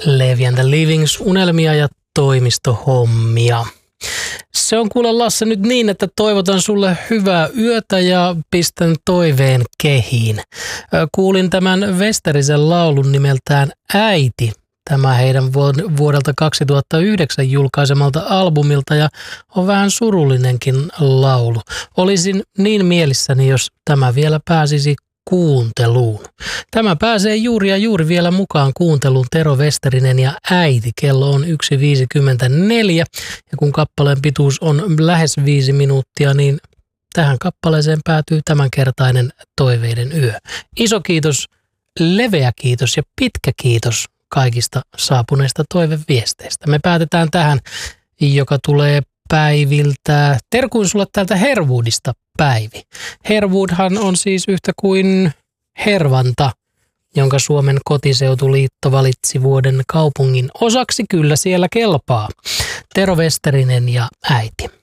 Levi and the Livings, unelmia ja toimistohommia. Se on kuule Lasse nyt niin, että toivotan sulle hyvää yötä ja pistän toiveen kehiin. Kuulin tämän Westerisen laulun nimeltään Äiti. Tämä heidän vuodelta 2009 julkaisemalta albumilta ja on vähän surullinenkin laulu. Olisin niin mielissäni, jos tämä vielä pääsisi kuunteluun. Tämä pääsee juuri ja juuri vielä mukaan kuunteluun Tero Westerinen ja Äiti. Kello on 1.54 ja kun kappaleen pituus on lähes 5 minuuttia, niin tähän kappaleeseen päätyy tämänkertainen Toiveiden yö. Iso kiitos, leveä kiitos ja pitkä kiitos kaikista saapuneista toiveviesteistä. Me päätetään tähän, joka tulee Päiviltä. Terkuin sulle täältä Herwoodista, Päivi. Herwoodhan on siis yhtä kuin Hervanta, jonka Suomen kotiseutuliitto valitsi vuoden kaupungin osaksi. Kyllä siellä kelpaa. Tero Westerinen ja Äiti.